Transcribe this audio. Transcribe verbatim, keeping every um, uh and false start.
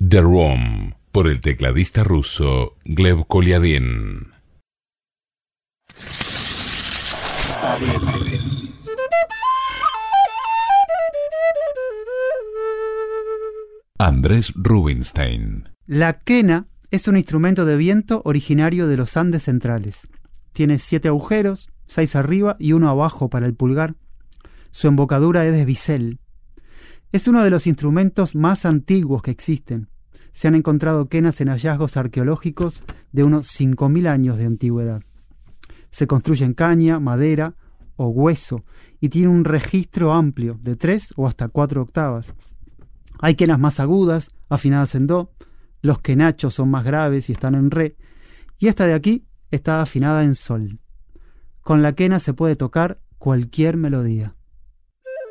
The Room, por el tecladista ruso Gleb Kolyadin. Andrés Rubinstein. La quena es un instrumento de viento originario de los Andes centrales. Tiene siete agujeros, seis arriba y uno abajo para el pulgar. Su embocadura es de bisel. Es uno de los instrumentos más antiguos que existen. Se han encontrado quenas en hallazgos arqueológicos de unos cinco mil años de antigüedad. Se construye en caña, madera o hueso y tiene un registro amplio de tres o hasta cuatro octavas. Hay quenas más agudas, afinadas en do, los quenachos son más graves y están en re, y esta de aquí está afinada en sol. Con la quena se puede tocar cualquier melodía.